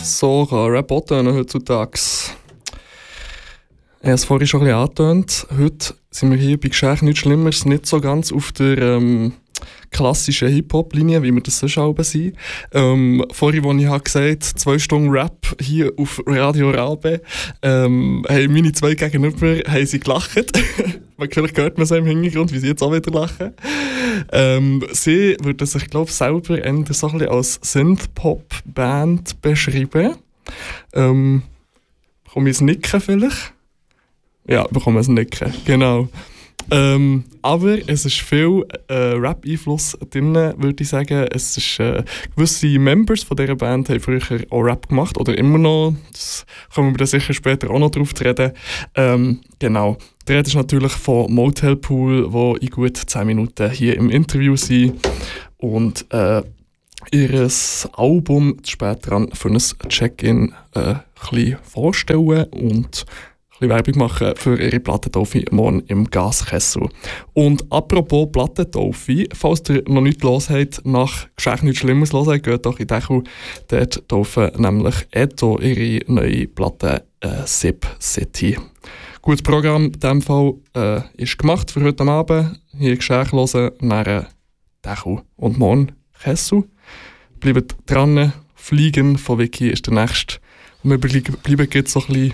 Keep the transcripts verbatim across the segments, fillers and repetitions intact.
So kann Rap auch tönen heutzutage. Ich habe es vorhin schon ein bisschen angetönt. Heute sind wir hier bei «Geschäft nichts Schlimmeres» nicht so ganz auf der ähm, klassischen Hip-Hop-Linie, wie wir das sonst auch sind. Ähm, vorhin, als ich habe gesagt habe, zwei Stunden Rap hier auf Radio Rabe, ähm, haben meine zwei Gegenüber haben sie gelacht. Vielleicht hört man es im Hintergrund, wie sie jetzt auch wieder lachen. Ähm, sie würden sich, glaube ich, selber eher so ein bisschen als Synth-Pop-Band beschreiben. Ähm, bekomme ich ein Nicken vielleicht? Ja, bekomme ich ein Nicken, genau. Ähm, aber es ist viel äh, Rap-Einfluss drin, würde ich sagen. Es ist, äh, gewisse Members von dieser Band haben früher auch Rap gemacht, oder immer noch. Das kommen wir da sicher später auch noch drauf zu reden. Ähm, genau. Die Rede ist natürlich von Motel Pool, wo in gut zehn Minuten hier im Interview sind und äh, ihr Album später an für ein Check-in äh, ein bisschen vorstellen und Werbung machen für ihre Plattentaufe morgen im Gaskessel. Und apropos Plattentaufe, falls ihr noch nichts los habt, nach «Geschäft nichts Schlimmes» hören, geht doch in Dechel. Dort taufen nämlich Eto ihre neue Platte äh, «Sip City». Gutes Programm in diesem Fall äh, ist gemacht für heute Abend. Hier «Geschäft hören», nach Dechel und morgen Kessel. Bleibt dran, «Fliegen» von Vicky ist der nächste. Und wir bleiben jetzt so ein bisschen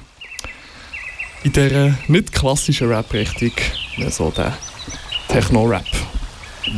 in dieser nicht klassischen Rap-Richtung, so der Techno-Rap.